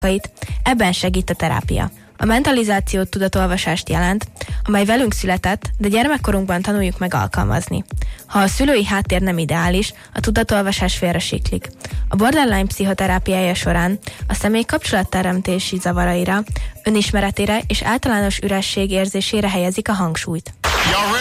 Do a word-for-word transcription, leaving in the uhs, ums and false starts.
ebben segít a terápia. A mentalizáció tudatolvasást jelent, amely velünk született, de gyermekkorunkban tanuljuk meg alkalmazni. Ha a szülői háttér nem ideális, a tudatolvasás félresiklik. A borderline pszichoterápiája során a személy kapcsolatteremtési zavaraira, önismeretére és általános üresség érzésére helyezik a hangsúlyt.